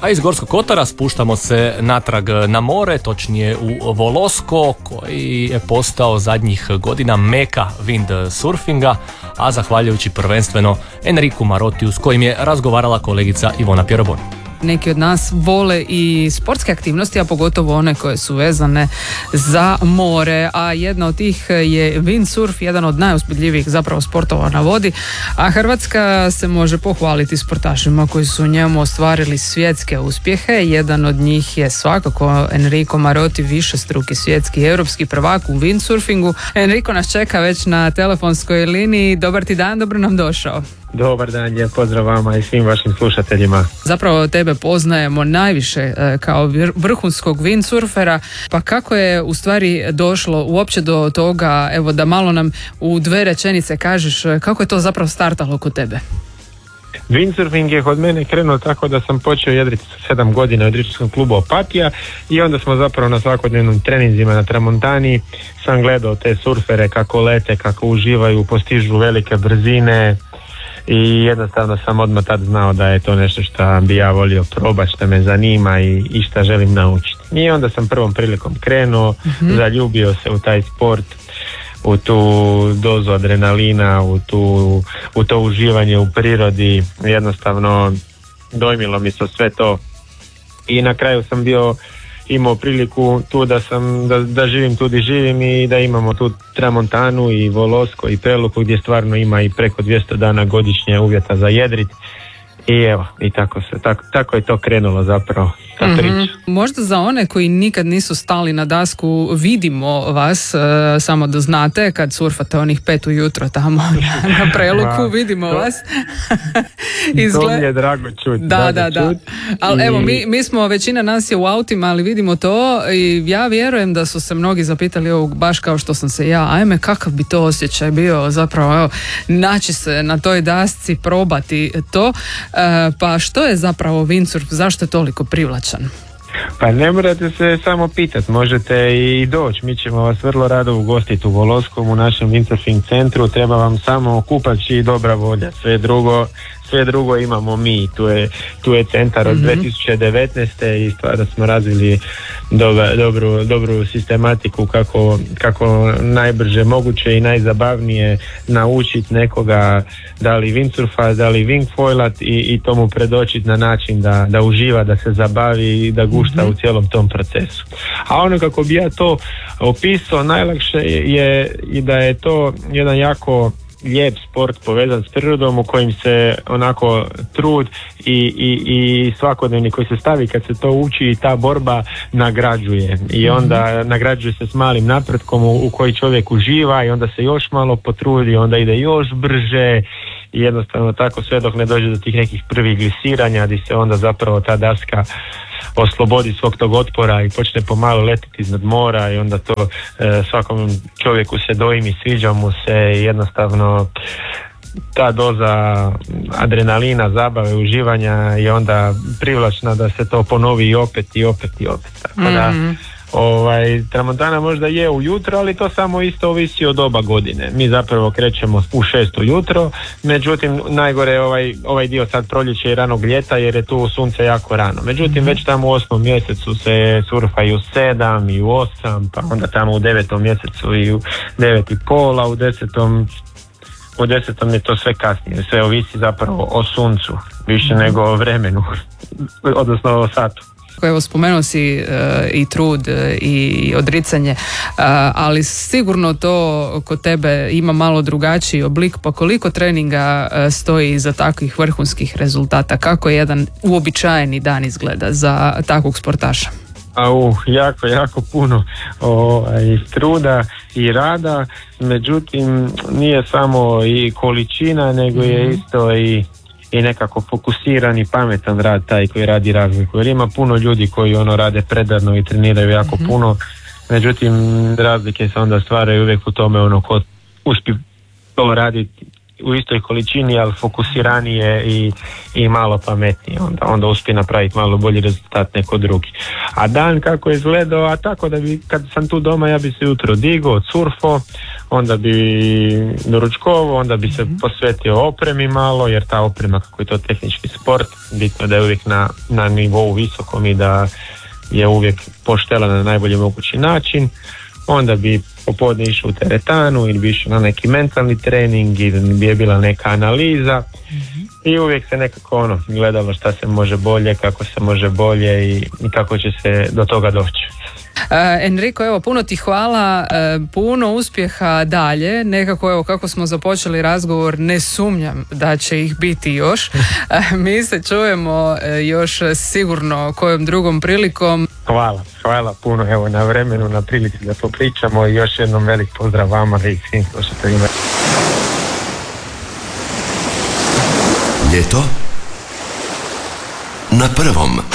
A iz Gorskog Kotara spuštamo se natrag na more, točnije u Volosko, koji je postao zadnjih godina meka windsurfinga, a zahvaljujući prvenstveno Enriku Marotiju s kojim je razgovarala kolegica Ivona Pjerobon. Neki od nas vole i sportske aktivnosti, a pogotovo one koje su vezane za more, a jedna od tih je windsurf, jedan od najuspješljivijih zapravo sportova na vodi, a Hrvatska se može pohvaliti sportašima koji su u njemu ostvarili svjetske uspjehe. Jedan od njih je svakako Enrico Maroti, višestruki svjetski i europski prvak u windsurfingu. Enrico nas čeka već na telefonskoj liniji. Dobar ti dan, dobro nam došao. Dobar dan, lijep pozdrav vama i svim vašim slušateljima. Zapravo tebe poznajemo najviše kao vrhunskog windsurfera, pa kako je u stvari došlo uopće do toga, evo da malo nam u 2 rečenice kažeš kako je to zapravo startalo kod tebe? Windsurfing je kod mene krenuo tako da sam počeo jedriti sa 7 godina u jedričarskom klubu Opatija i onda smo zapravo na svakodnevnim treninzima na Tramontani sam gledao te surfere kako lete, kako uživaju, postižu velike brzine. I jednostavno sam odmah tad znao da je to nešto što bi ja volio probati, što me zanima i što želim naučiti. I onda sam prvom prilikom krenuo, zaljubio se u taj sport, u tu dozu adrenalina, u to uživanje u prirodi. Jednostavno dojmilo mi se sve to i na kraju sam imao priliku tu da živim tu gdje živim i da imamo tu Tramontanu i Volosko i Preluku gdje stvarno ima i preko 200 dana godišnje uvjeta za jedrit. I evo, i tako je to krenulo zapravo, ta priča. Možda za one koji nikad nisu stali na dasku, vidimo vas, samo da znate, kad surfate onih 5 ujutro tamo na Preluku, vidimo vas. To mi je drago čuti. Da. Ali evo, mi smo, većina nas je u autima, ali vidimo to i ja vjerujem da su se mnogi zapitali, evo, baš kao što sam se ja, ajme, kakav bi to osjećaj bio zapravo, evo, naći se na toj dasci, probati to. Pa što je zapravo windsurf, zašto je toliko privlačan? Pa ne morate se samo pitati, možete i doći, mi ćemo vas vrlo rado ugostiti u Voloskom u našem windsurfing centru, treba vam samo kupač i dobra volja, sve drugo imamo mi, tu je centar od 2019. i stvarno smo razvili dobru sistematiku kako najbrže moguće i najzabavnije naučiti nekoga da li windsurfa, da li wingfoilat i tomu predočiti na način da uživa, da se zabavi i da gušta u cijelom tom procesu. A ono kako bi ja to opisao, najlakše je i da je to jedan jako lijep sport povezan s prirodom u kojim se onako trud i svakodnevni koji se stavi kad se to uči i ta borba nagrađuje i onda nagrađuje se s malim napretkom u koji čovjek uživa i onda se još malo potrudi, onda ide još brže i jednostavno tako sve dok ne dođe do tih nekih prvih glisiranja gdje se onda zapravo ta daska oslobodi svog tog otpora i počne pomalo letiti iznad mora i onda to svakom čovjeku se dojmi, sviđa mu se i jednostavno ta doza adrenalina, zabave, uživanja je onda privlačna da se to ponovi i opet. Tako da Tramontana možda je ujutro, ali to samo isto ovisi od doba godine. Mi zapravo krećemo u 6 ujutro, međutim najgore je ovaj dio sad proljeće i ranog ljeta jer je tu sunce jako rano. Međutim već tamo u 8. mjesecu se surfa i u 7 i u 8, pa onda tamo u 9. mjesecu i u 9,5, a u 10. je to sve kasnije. Sve ovisi zapravo o suncu, više nego o vremenu, odnosno o satu. Evo, spomenuo si i trud i odricanje, ali sigurno to kod tebe ima malo drugačiji oblik, pa koliko treninga stoji iza takvih vrhunskih rezultata? Kako jedan uobičajeni dan izgleda za takvog sportaša? Jako puno truda i rada, međutim nije samo i količina, nego je isto i nekako fokusiran i pametan rad taj koji radi razliku. Jer ima puno ljudi koji rade predano i treniraju jako puno, međutim razlike se onda stvaraju uvijek u tome ko uspije to raditi u istoj količini, ali fokusiranije i malo pametnije, onda uspije napraviti malo bolji rezultat neko drugi. A dan kako je izgledao, a tako da kad sam tu doma ja bi se jutro digao, surfo, onda bi doručkovao, onda bi se posvetio opremi malo, jer ta oprema, kako je to tehnički sport, bitno da je uvijek na nivou visokom i da je uvijek poštela na najbolji mogući način. Onda bi popodne išao u teretanu ili bi išao na neki mentalni trening ili bi je bila neka analiza i uvijek se nekako gledalo šta se može bolje, kako se može bolje i kako će se do toga doći. Enrico, evo, puno ti hvala, puno uspjeha dalje, nekako evo kako smo započeli razgovor, ne sumnjam da će ih biti još. Mi se čujemo još sigurno kojom drugom prilikom. Hvala puno, evo, na vremenu, na prilici da popričamo i još jednom velik pozdrav vama i svim slušateljima. Ljeto na Prvom.